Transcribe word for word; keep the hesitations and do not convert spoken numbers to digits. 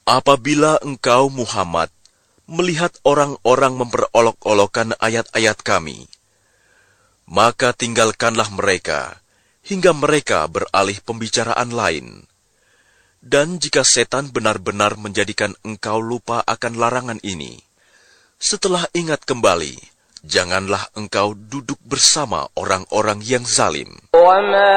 Apabila engkau, Muhammad, melihat orang-orang memperolok-olokkan ayat-ayat kami, maka tinggalkanlah mereka hingga mereka beralih pembicaraan lain. Dan jika setan benar-benar menjadikan engkau lupa akan larangan ini, setelah ingat kembali, janganlah engkau duduk bersama orang-orang yang zalim.